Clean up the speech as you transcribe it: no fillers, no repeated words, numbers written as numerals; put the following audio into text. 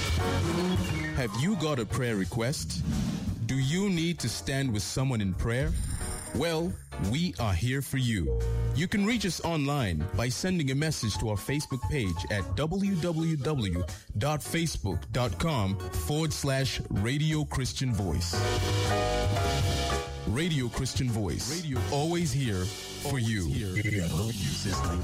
Have you got a prayer request? Do you need to stand with someone in prayer? Well, we are here for you. You can reach us online by sending a message to our Facebook page at www.facebook.com/Radio Christian Voice. Radio Christian Voice. Radio always here for you.